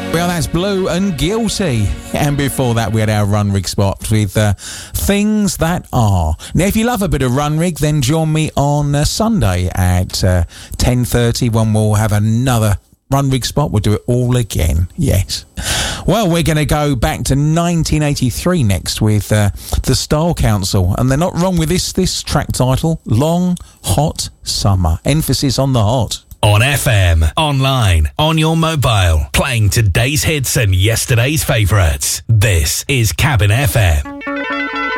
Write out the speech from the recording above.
Well, that's Blue and Guilty. And before that, we had our Run Rig spot with Things That Are. Now, if you love a bit of Run Rig, then join me on Sunday at 10:30 when we'll have another Run Rig spot. We'll do it all again. Yes. Well, we're going to go back to 1983 next with the Style Council. And they're not wrong with this track title, Long Hot Summer. Emphasis on the hot. On FM, online, on your mobile, playing today's hits and yesterday's favourites. This is Cabin FM.